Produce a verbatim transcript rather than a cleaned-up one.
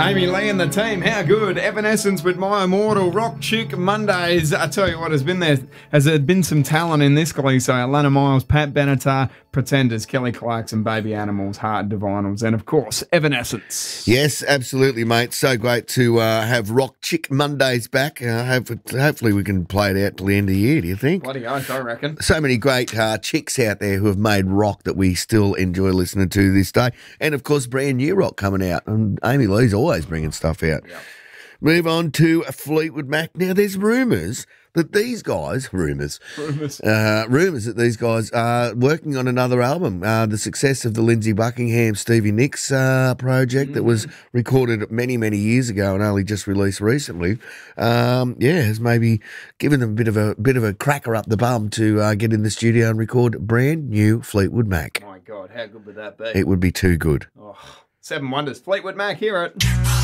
Amy Lee and the team, how good. Evanescence with My Immortal. Rock Chick Mondays. I tell you what, has been there. Has there been some talent in this glee? So Alana Miles, Pat Benatar, Pretenders, Kelly Clarkson, Baby Animals, Hard Divinals, and of course, Evanescence. Yes, absolutely, mate. So great to uh, have Rock Chick Mondays back. Uh, hope, hopefully we can play it out till the end of the year, do you think? Bloody oath, I reckon. So many great uh, chicks out there who have made rock that we still enjoy listening to this day. And, of course, brand new rock coming out. And Amy Lee's always bringing stuff out. Yep. Move on to Fleetwood Mac. Now, there's rumours that these guys, rumours, Rumours. uh, rumours that these guys are working on another album. Uh, the success of the Lindsey Buckingham, Stevie Nicks uh, project mm. that was recorded many, many years ago and only just released recently, um, yeah, has maybe given them a bit of a bit of a cracker up the bum to uh, get in the studio and record brand new Fleetwood Mac. My God, how good would that be? It would be too good. Oh, Seven Wonders. Fleetwood Mac, hear it.